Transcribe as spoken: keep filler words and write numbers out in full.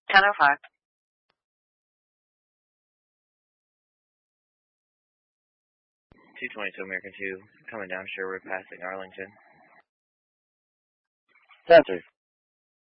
ten oh five. two twenty-two American two, coming down Sherwood, passing Arlington. Center.